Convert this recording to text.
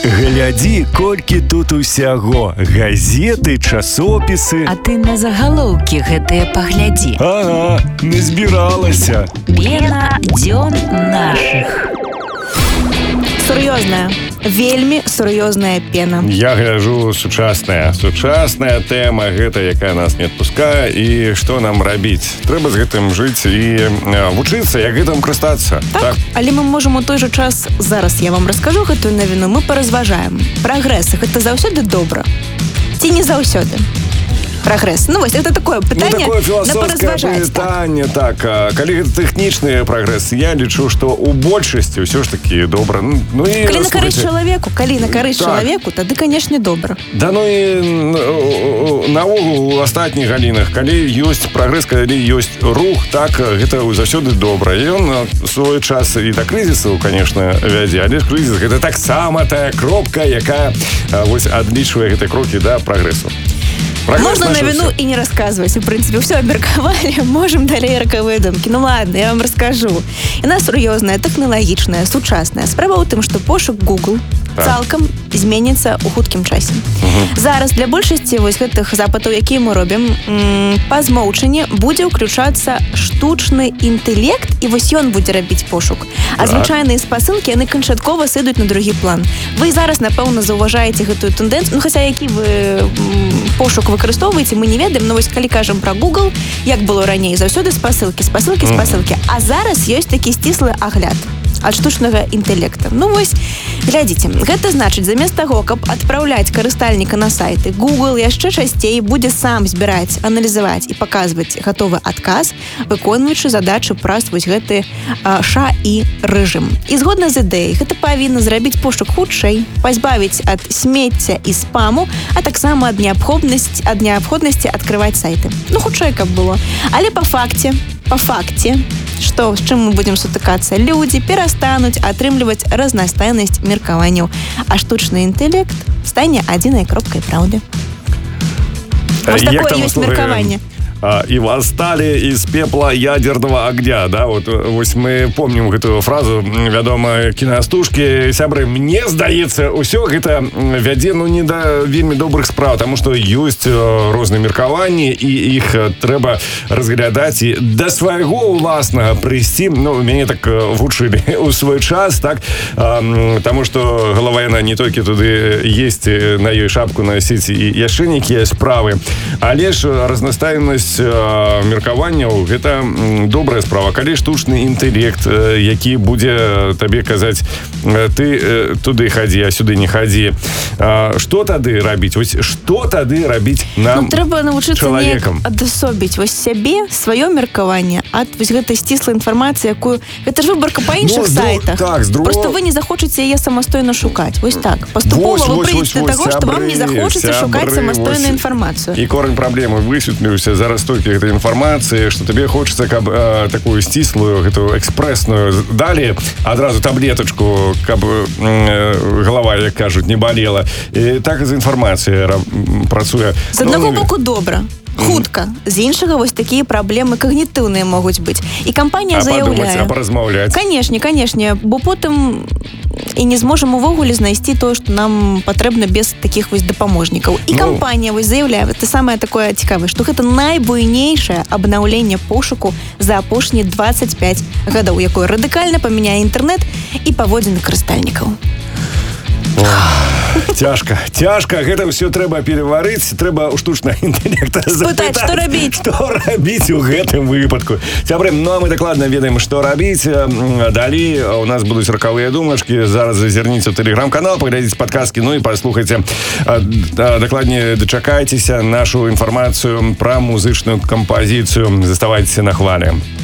Глядзі, колькі тут усяго. Газеты, часопісы. А ты на загалоўкі гэтыя паглядзі. Ага, не збіралася. Пена дзён нашых. Сур'ёзная, вельмі сур'ёзная пена. Я гляжу сучасная тэма, гэта якая нас не адпускае, і што нам рабіць? Трэба з гэтым жыць і вучыцца, як гэтым карыстацца. Так, але мы можам у той жа час, зараз я вам раскажу гэтую навіну, мы паразважаем. Прагрэс, гэта заўсёды добра? Ці не заўсёды? Прагрэс. Ну, вось, это такое пытанне такое на паразважаць. Пытанне, так. Калі гэта тэхнічны прагрэс, я лічу, што ў большасці ўсё ж такі добра. Ну, і, калі на карысць чалавеку, чалавеку, тады, канешне, добра. Да, ну і наогул у астатніх галінах, калі ёсць прагрэс, калі ёсць рух, так, гэта заўсёды добра. І ён свой час і да крызісу, конечно, вядзе, але крызіс гэта таксама тая кропка, якая вось адлічвае гэтыя крокі да прагрэсу. Можна навіну і не расказваць. У прынцыпе, ўсё абмеркавалі, можам далей ракавыя думкі. Ну ладно, я вам раскажу. Яна сур'ёзная, тэхналагічная, сучасная. Справа ў тым, што пошук Google цалкам зменіцца ў хуткім часе. Зараз для большасці вось гэтых запытаў, якія мы робім, па змоўчанні будзе ўключацца штучны інтэлект, і вось ён будзе рабіць пошук. А звычайныя спасылкі, яны канчаткова сыдуць на другі план. Вы зараз, напэўна, заўважаеце гэтую тэндэнцыю, ну, хаця які вы пошук выкарыстоўваеце, мы не ведаем, но вось калі кажам пра Google, як было раней, заўсёды спасылкі. А зараз ёсць такі сціслы агляд ад штучнага інтэлекта. Ну вось, глядзіце, гэта значыць, замест таго, каб адпраўляць карыстальніка на сайты, Google яшчэ часцей будзе сам збіраць, аналізаваць і паказваць гатовы адказ, выконваючы задачы праз вось гэты ШАІ рэжым. І згодна з ідэяй, гэта павінна зрабіць пошук хутчэй, пазбавіць ад смецця і спаму, а таксама ад неабходнасці адкрываць сайты. Ну, хутчэй, каб было. Але па факце, што, з чым мы будзем сутыкацца? Людзі перастануць атрымліваць разнастайнасць меркаванняў, а штучны інтэлект стане адзінай кропкай праўды. Вось такое ёсць меркаванне. И восстали из пепла ядерного огня, да, вот мы помним гэтую фразу, вядома, кінастужкі, сябры, мне здаецца, усё гэта вядзе, ну, не да вельмі добрых справ, таму што ёсць розныя меркаванні, і іх трэба разглядаць і да свайго ўласнага прыйсці, ну, мяне так вучылі ў свой час, так, таму што галава яна не толькі туды есть, на ёй шапку насіць і яшчэ нейкія справы, але ж разнастайнасць меркаванняў, гэта добрая справа. Калі штучны інтэлект, які будзе табе казаць, ты туды хадзі, а сюды не хадзі, што тады рабіць? Вось што тады рабіць нам, трэба навучыцца неяк адасобіць вось сябе, сваё меркаванне ад вось гэтай сціслай інфармацыі, якую... Гэта ж выбарка па іншых сайтах. Просто вы не захочаце яе самастойна шукаць. Вось так. Паступова вы прыйдзеце да таго, што вам не захочацца шукаць самастойную інфармацыю. І корань праблемы высветліўся. Зараз столькі гэтай інфармацыі, што табе хочацца, каб такую сціслую, гэтую экспрэсную далі, адразу таблетачку, каб галава, як кажуць, не балела. І так з інфармацыяй працуе. З аднаго боку добра. Хутка. З іншага вось такія праблемы когнітыўныя могуць быць. І кампанія заяўляе... А паразмаўляць. Канешне, бо потым і не зможам увогуле знайсці тое, што нам патрэбна без такіх вось дапаможнікаў. І кампанія вось заяўляе, гэта самае такое цікавае, што гэта найбуйнейшае абнаўленне пошуку за апошнія 25 гадоў, якое радыкальна памяняе інтэрнэт і паводзіны карыстальнікаў. Цяжка. Гэта ўсё трэба пераварыць, трэба ў штучнага інтэлекта запытаць, што рабіць у гэтым выпадку. Сябры, ну а мы дакладна ведаем, што рабіць. Далей у нас будуць ракавыя думачкі. Зараз зазірніце ў тэлеграм-канал, паглядзіце падказкі, ну і паслухайце. Дакладней дачакайцеся нашу інфармацыю пра музычную кампазіцыю. Заставайцеся на хвалі.